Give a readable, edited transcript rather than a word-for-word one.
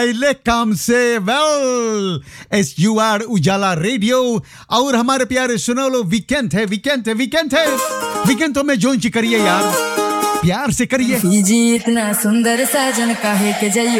पहले काम से वेल SUR उजाला रेडियो और हमारे प्यारे सुनो लो वीकेंड है वीकेंड तो में जोन करिए यार प्यार से करिए जी इतना सुंदर साजन काहे के जाइयो